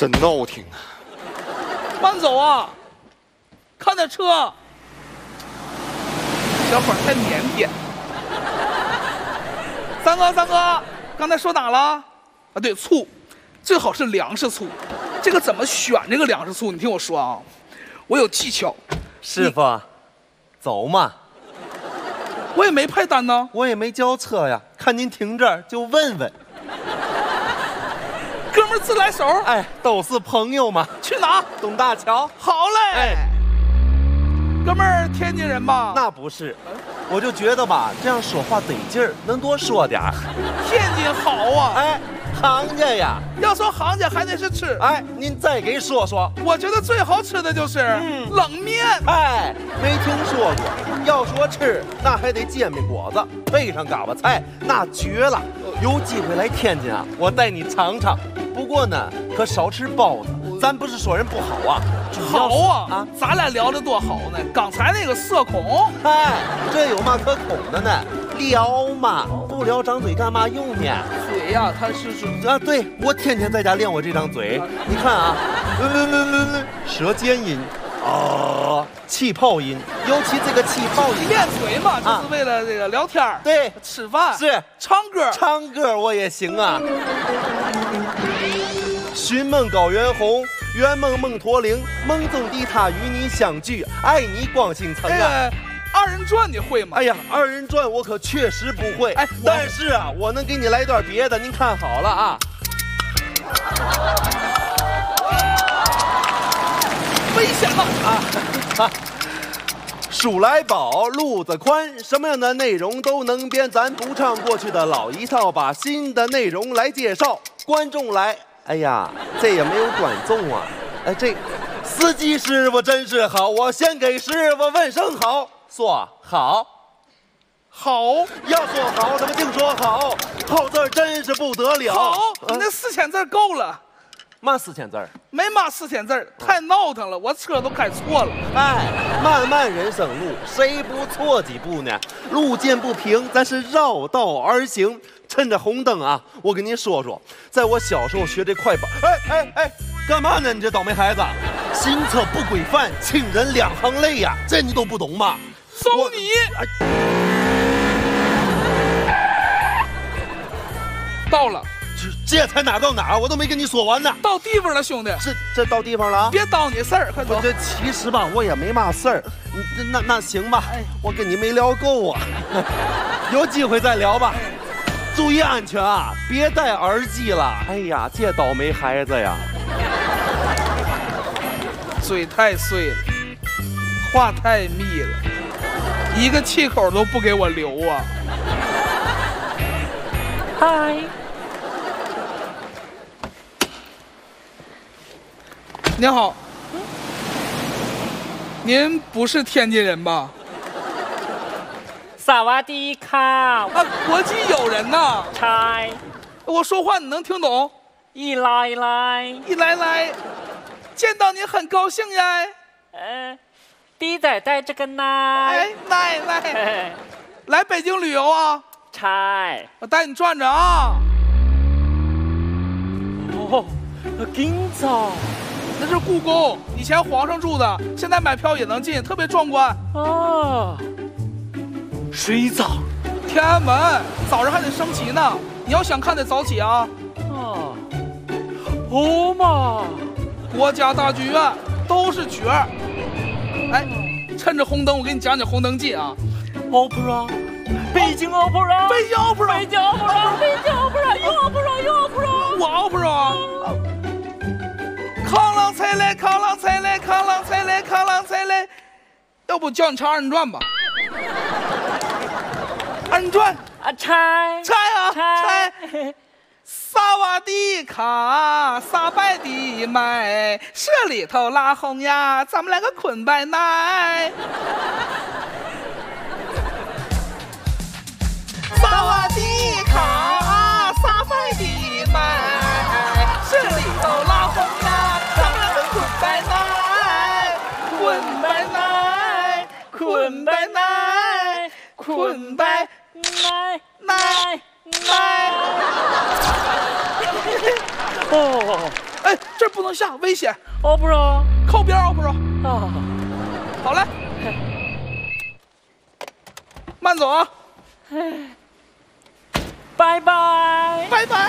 真闹挺啊！ 慢走啊，看点车。小伙太腼腆。三哥，刚才说哪了？啊，对，醋，最好是粮食醋。这个怎么选这个粮食醋？你听我说啊，我有技巧。 师傅，走嘛。 我也没派单呢， 我也没交车呀，看您停这儿就问问。 哥们儿自来熟。 哎，都是朋友嘛。 去哪？ 东大桥。 好嘞。 哎， 哥们儿，天津人吧？ 那不是，我就觉得吧，这样说话得劲儿，能多说点儿。 天津好啊。 哎，行家呀。 要说行家还得是吃。 哎，您再给说说。 我觉得最好吃的就是冷面。 哎，没听说过。要说吃，那还得煎饼果子，配上嘎巴菜，那绝了。有机会来天津啊，我带你尝尝。不过呢，可少吃包子。咱不是说人不好啊， 好啊！咱俩聊得多好呢。刚才那个社恐， 哎，这有嘛可恐的呢？聊嘛，不聊张嘴干嘛用呢？ 嘴呀，它是啊，对，我天天在家练我这张嘴。你看啊，舌尖音。气泡音，尤其这个气泡音， 练嘴嘛，就是为了这个聊天对， 吃饭是唱歌， 唱歌我也行啊。寻梦高原红，圆梦梦驼铃，梦中的他与你相聚，爱你光星层啊。 二人转你会吗？ 哎呀，二人转我可确实不会，哎，但是啊，我能给你来段别的，您看好了啊。 危险了啊！书来宝，路子宽，什么样的内容都能编，咱不唱过去的老一套，把新的内容来介绍。观众来，哎呀，这也没有观众啊！哎，这司机师傅真是好，我先给师傅问声好，说好， 好， 要说好，怎么净说好？好字真是不得了。 好，你那4000字够了。 嘛4000字儿？ 没嘛4000字，太闹腾了，我车都开错了。 哎，漫漫人生路，谁不错几步呢？路见不平，咱是绕道而行。趁着红灯啊，我跟您说说，在我小时候学这快板，哎，干嘛呢？你这倒霉孩子，行车不规范，亲人两行泪呀，这你都不懂吗？ 揍你！到了。 这才哪到哪，我都没跟你说完呢。 到地方了，兄弟。 这到地方了， 别叨你事儿，快走。 这其实吧，我也没嘛事儿。那行吧，我跟你没聊够啊，有机会再聊吧。注意安全啊，别戴耳机了。哎呀，这倒霉孩子呀， 嘴太碎了，话太密了，一个气口都不给我留啊。 嗨。 您好，您不是天津人吧？ 萨瓦迪卡！ 啊，国际友人呐。 猜， 我说话你能听懂？ 一来， 见到你很高兴呀。 弟仔带着个奶。 奶，来北京旅游啊？ 猜， 我带你转转啊。 哦，金早。 那是故宫，以前皇上住的，现在买票也能进，特别壮观。 哦，水澡， 天安门早上还得升旗呢，你要想看得早起啊。 哦嘛， 国家大剧院都是角儿。哎，趁着红灯，我给你讲讲红灯记啊。 Opera， 北京 Opera， 北京 Opera， 北京 Opera， 北京 Opera， 有 Opera， 有 Opera， 我 Opera。扛啷踩来，扛啷踩来，扛啷踩来，扛啷踩来。要不叫你唱二人转吧？二人转啊，猜， 萨瓦迪卡，撒拜的麦，舍里头拉红呀，咱们来个捆白奶。萨瓦迪卡，撒拜的麦，舍里头拉红呀，咱们来个捆白奶，捆白奶，捆白奶，捆白奶。哦，哎， 哎，这不能下，危险！ 哦不着， 靠边啊，不是？ 哦， 好嘞，慢走啊， 拜拜。 拜拜。